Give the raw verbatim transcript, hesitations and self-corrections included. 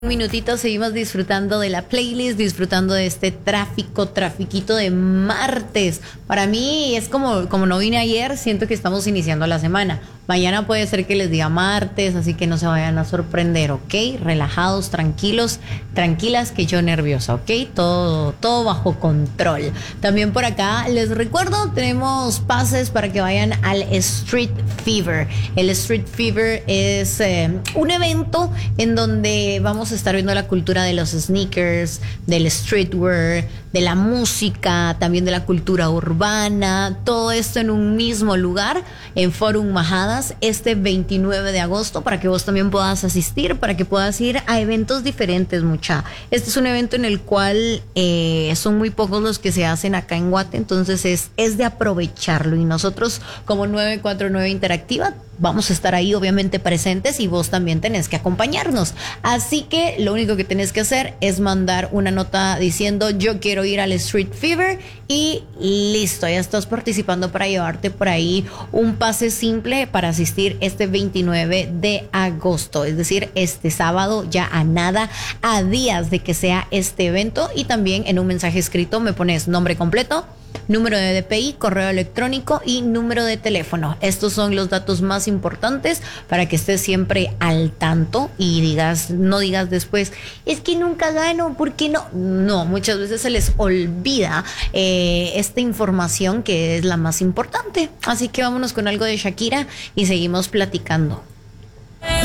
Un minutito, seguimos disfrutando de la playlist, disfrutando de este tráfico, trafiquito de martes. Para mí es como, como no vine ayer, siento que estamos iniciando la semana. Mañana puede ser que les diga martes, así que no se vayan a sorprender, ¿ok? Relajados, tranquilos, tranquilas, que yo nerviosa, ¿ok? Todo, todo bajo control. También por acá les recuerdo, tenemos pases para que vayan al Street Fever. El Street Fever es eh, un evento en donde vamos a estar viendo la cultura de los sneakers, del streetwear, de la música, también de la cultura urbana, todo esto en un mismo lugar, en Forum Majadas, este veintinueve de agosto, para que vos también puedas asistir, para que puedas ir a eventos diferentes, mucha. Este es un evento en el cual eh, son muy pocos los que se hacen acá en Guate, entonces es, es de aprovecharlo, y nosotros como nueve cuatro nueve Interactiva vamos a estar ahí obviamente presentes, y vos también tenés que acompañarnos. Así que lo único que tenés que hacer es mandar una nota diciendo yo quiero ir al Street Fever y listo, ya estás participando para llevarte por ahí un pase simple para asistir este veintinueve de agosto, es decir, este sábado, ya a nada, a días de que sea este evento. Y también en un mensaje escrito me pones nombre completo, número de D P I, correo electrónico y número de teléfono. Estos son los datos más importantes para que estés siempre al tanto y digas, no digas después, es que nunca gano, ¿por qué no? No, muchas veces se les olvida eh, esta información que es la más importante. Así que vámonos con algo de Shakira y seguimos platicando.